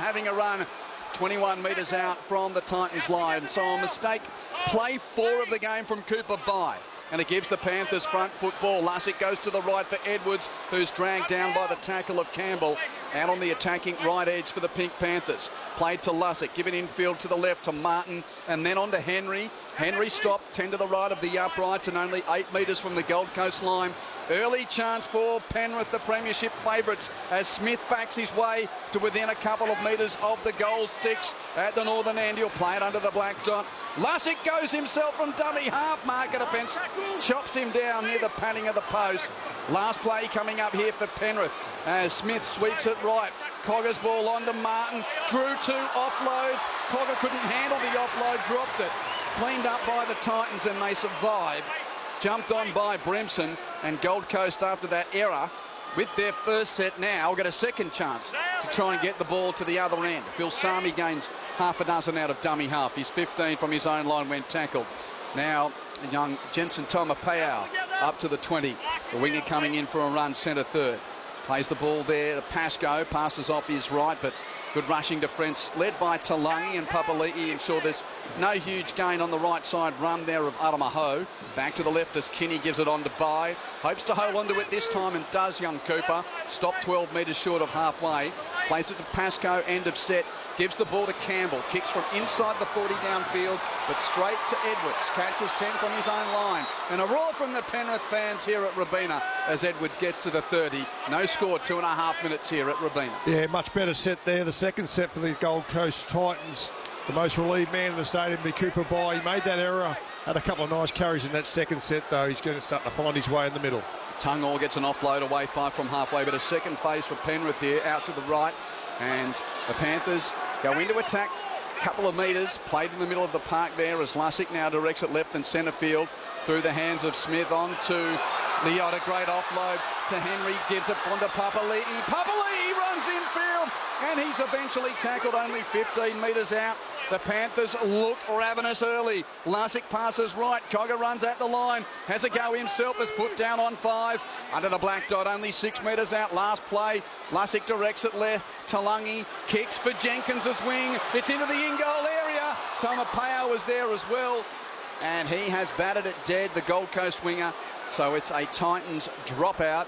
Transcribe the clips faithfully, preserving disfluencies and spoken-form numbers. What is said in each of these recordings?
having a run twenty-one metres out from the Titans line. So a mistake. Play four of the game from Cooper by. And it gives the Panthers front football. Lussick goes to the right for Edwards, who's dragged down by the tackle of Campbell. Out on the attacking right edge for the Pink Panthers. Played to Lussick, given infield to the left to Martin, and then on to Henry. Henry stopped ten to the right of the uprights and only eight metres from the Gold Coast line. Early chance for Penrith, the premiership favourites, as Smith backs his way to within a couple of metres of the goal sticks at the northern end. He'll play it under the black dot. Lussick goes himself from dummy half marker defence, chops him down near the padding of the post. Last play coming up here for Penrith as Smith sweeps it right. Cogger's ball on to Martin. Drew two offloads. Cogger couldn't handle the offload, dropped it. Cleaned up by the Titans and they survived. Jumped on by Bremson, and Gold Coast after that error with their first set now get a second chance to try and get the ball to the other end. Phil Sami gains half a dozen out of dummy half. He's fifteen from his own line when tackled. Now young Jensen Tomapao up to the twenty. The winger coming in for a run centre third. Plays the ball there to Pascoe, passes off his right, but good rushing defence led by Talangi and Papali'i. Ensure there's no huge gain on the right side run there of Aramaho. Back to the left as Kinney gives it on to Bai. Hopes to hold on to it this time and does young Cooper. Stop twelve metres short of halfway. Plays it to Pascoe, end of set. Gives the ball to Campbell. Kicks from inside the forty downfield, but straight to Edwards. Catches ten from his own line. And a roar from the Penrith fans here at Robina as Edwards gets to the thirty. No score, two and a half minutes here at Robina. Yeah, much better set there. The second set for the Gold Coast Titans. The most relieved man in the stadium be Cooper Bai. He made that error. Had a couple of nice carries in that second set, though. He's going to start to find his way in the middle. Tungall gets an offload away five from halfway, but a second phase for Penrith here, out to the right. And the Panthers go into attack. Couple of metres, played in the middle of the park there as Lussick now directs it left and centre field through the hands of Smith on to Leota. Great offload to Henry, gives it on to Papali'i. Papali'i runs infield and he's eventually tackled only fifteen metres out. The Panthers look ravenous early. Lussick passes right. Cogger runs at the line. Has a go himself. Is put down on five. Under the black dot, only six metres out. Last play. Lussick directs it left. Talangi kicks for Jenkins' wing. It's into the in-goal area. Tomapao was there as well. And he has batted it dead, the Gold Coast winger. So it's a Titans dropout.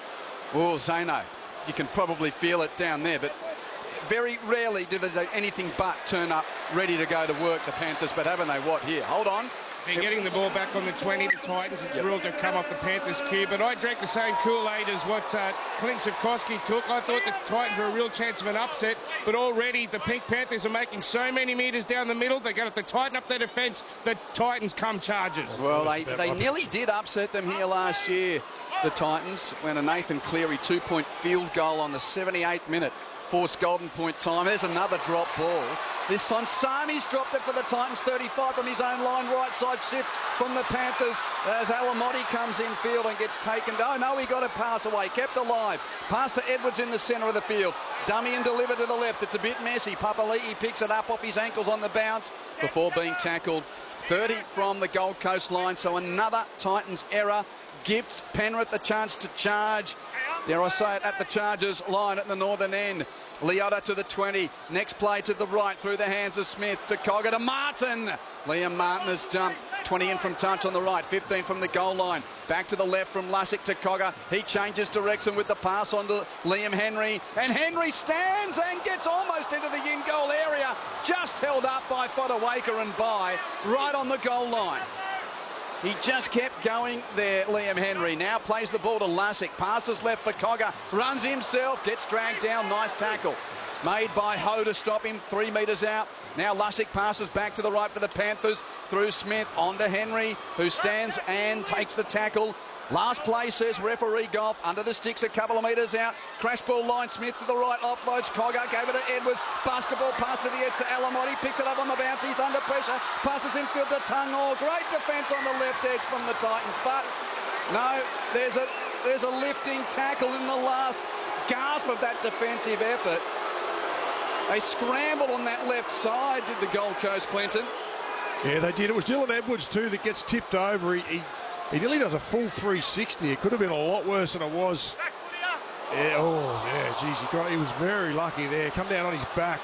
Oh, Zano, you can probably feel it down there, but very rarely do they do anything but turn up ready to go to work, the Panthers, but haven't they what here? Hold on. They're getting the ball back on the twenty, the Titans. It's yep. ruled to come off the Panthers' cue, but I drank the same Kool-Aid as what uh, Clint Shavkovsky took. I thought the Titans were a real chance of an upset, but already the Pink Panthers are making so many metres down the middle. They're going to have to tighten up their defence. The Titans come charges. Well, they, they nearly did upset them here last year, the Titans, when a Nathan Cleary two-point field goal on the seventy-eighth minute forced Golden Point time. There's another drop ball. This time Sami's dropped it for the Titans, thirty-five from his own line, right side shift from the Panthers as Alamotti comes in field and gets taken. Oh no, he got a pass away, kept alive. Pass to Edwards in the centre of the field. Dummy and delivered to the left. It's a bit messy. Papali'i picks it up off his ankles on the bounce before being tackled. thirty from the Gold Coast line, so another Titans error gives Penrith a chance to charge. Dare I say it, at the Chargers line at the northern end. Leota to the twenty. Next play to the right through the hands of Smith to Cogger to Martin. Liam Martin has jumped. twenty in from touch on the right. fifteen from the goal line. Back to the left from Lussick to Cogger. He changes direction with the pass on to Liam Henry. And Henry stands and gets almost into the in-goal area. Just held up by Fodawaker and Bai right on the goal line. He just kept going there, Liam Henry. Now plays the ball to Lussick. Passes left for Cogger. Runs himself. Gets dragged down. Nice tackle made by Ho to stop him three metres out. Now Lussick passes back to the right for the Panthers. Through Smith on to Henry, who stands and takes the tackle. Last play, says referee Golf. Under the sticks a couple of metres out. Crash ball line. Smith to the right. Offloads. Cogger gave it to Edwards. Basketball pass to the edge to Alamotti. Picks it up on the bounce. He's under pressure. Passes infield to Tungall. Great defence on the left edge from the Titans. But no, there's a, there's a lifting tackle in the last gasp of that defensive effort. They scrambled on that left side, did the Gold Coast, Clinton. Yeah, they did. It was Dylan Edwards, too, that gets tipped over. He, he, he nearly does a full three sixty. It could have been a lot worse than it was. Yeah, oh, yeah, geez, he, got, he was very lucky there. Come down on his back.